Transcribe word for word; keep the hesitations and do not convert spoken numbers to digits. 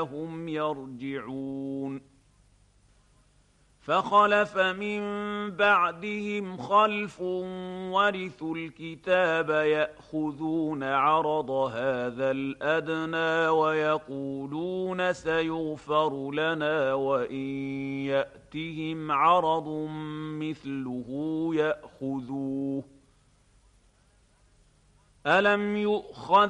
هم يرجعون فخلف من بعدهم خلف ورثوا الكتاب يأخذون عرض هذا الأدنى ويقولون سيغفر لنا وإن يأتهم عرض مثله يأخذوه ألم يؤخذ